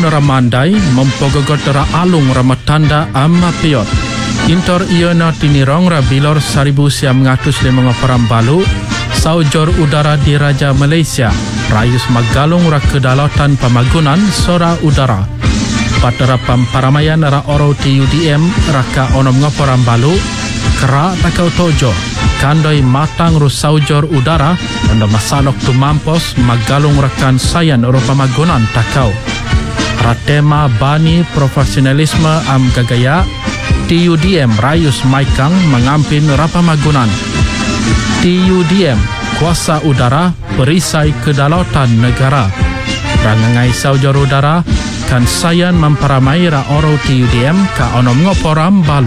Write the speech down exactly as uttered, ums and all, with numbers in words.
ramandai mempogogot ra alung ramatanda amma piot. Intor iona tinirong ra bilor seribu siam ngatus lima peram balu saujor udara di Raja Malaysia rayus magalung ra kedalautan pamagunan sora udara. Patera pamparamaian ra oro T U D M raka onom ngaporam balu kera takau tojo kandoi matang ru saujor udara anda masalok tu mampos magalung rakan sayan ro pamagunan takau. Ratema bani profesionalisme am gagaya T U D M rayus maikang mengampin rapamagunan. T U D M kuasa udara perisai kedalautan negara. Rangangai saujor udara kan sayan memperamai ra oro T U D M ka onom ngoporam balu.